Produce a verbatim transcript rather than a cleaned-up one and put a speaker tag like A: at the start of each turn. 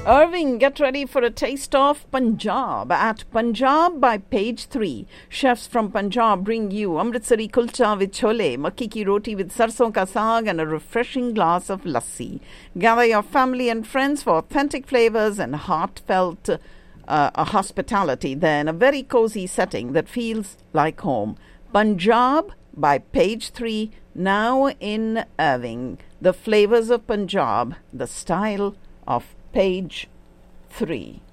A: Irving, get ready for a taste of Punjab. At Punjab by page three, chefs from Punjab bring you Amritsari kulcha with chole, makki ki roti with sarson ka saag, and a refreshing glass of lassi. Gather your family and friends for authentic flavors and heartfelt uh, a hospitality there in a very cozy setting that feels like home. Punjab by page three, now in Irving. The flavors of Punjab, the style of page three.